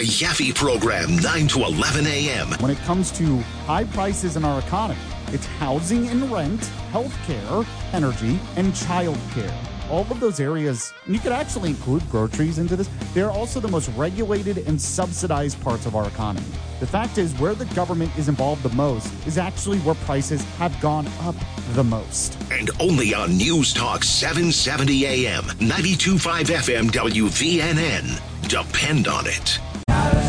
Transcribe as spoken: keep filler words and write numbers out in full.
Yaffe Program, nine to eleven a.m. When it comes to high prices in our economy, it's housing and rent, healthcare, energy, and childcare. All of those areas, and you could actually include groceries into this, they're also the most regulated and subsidized parts of our economy. The fact is, where the government is involved the most is actually where prices have gone up the most. And only on News Talk seven seventy a.m., ninety-two point five F M W V N N. Depend on it.